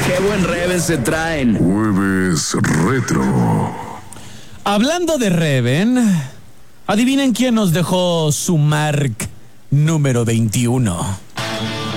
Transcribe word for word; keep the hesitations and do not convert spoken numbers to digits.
Qué buen Reven se traen. Jueves Retro. Hablando de Reven, adivinen quién nos dejó su Mark número veintiuno.